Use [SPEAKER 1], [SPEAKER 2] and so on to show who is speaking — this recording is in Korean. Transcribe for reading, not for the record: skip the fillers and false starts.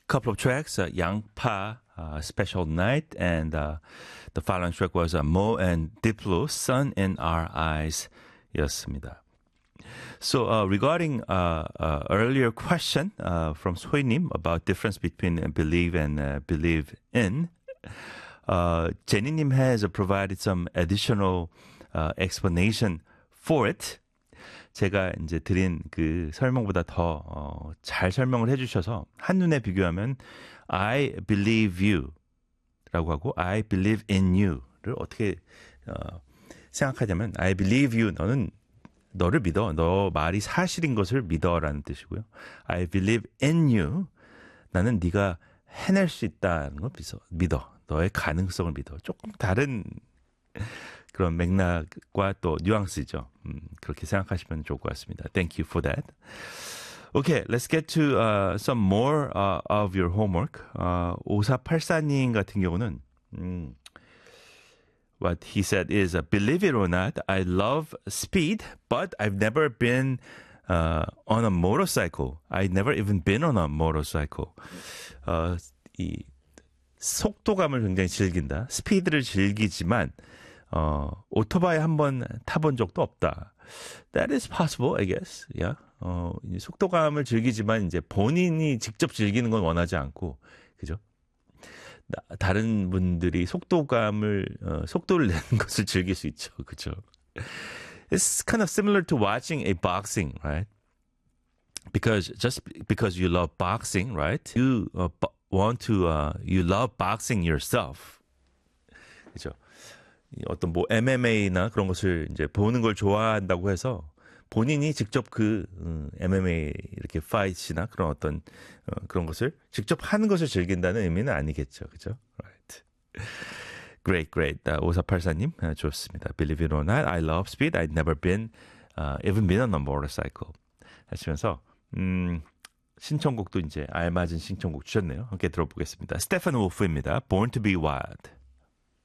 [SPEAKER 1] couple of tracks, 양파, Special Night, and the following track was Mo and Diplo, Sun in Our Eyes 였습니다. So regarding earlier question from 소희님 about difference between believe and believe in, Jenny님 has provided some additional explanation for it. 제가 이제 드린 그 설명보다 더 잘 설명을 해주셔서 한눈에 비교하면 I believe you 라고 하고 I believe in you를 어떻게 생각하냐면 I believe you, 너는 너를 믿어, 너 말이 사실인 것을 믿어라는 뜻이고요. I believe in you, 나는 네가 해낼 수 있다는 걸 믿어, 너의 가능성을 믿어. 조금 다른 그런 맥락과 또 뉘앙스죠. 그렇게 생각하시면 좋을 것 같습니다. Thank you for that. Okay, let's get to some more of your homework. 5484님 같은 경우는 what he said is, believe it or not, I love speed, but I've never been on a motorcycle. I've never even been on a motorcycle. 이 속도감을 굉장히 즐긴다. 스피드를 즐기지만 오토바이 한번 타본 적도 없다. That is possible, I guess. Yeah. 속도감을 즐기지만 이제 본인이 직접 즐기는 건 원하지 않고, 그죠? 다른 분들이 속도를 내는 것을 즐길 수 있죠, 그죠? It's kind of similar to watching a boxing, right? Because just because you love boxing, right? You you love boxing yourself, 그죠? 어떤 뭐 MMA나 그런 것을 이제 보는 걸 좋아한다고 해서 본인이 직접 그 MMA 이렇게 파이트나 그런 어떤 그런 것을 직접 하는 것을 즐긴다는 의미는 아니겠죠, 그죠? Right. Great. 5484님 좋습니다. Believe it or not, I love speed. I've never been even been on a motorcycle. 하시면서 신청곡도 이제 알맞은 신청곡 주셨네요. 함께 들어보겠습니다. 스테판 wolf입니다. Born to be Wild.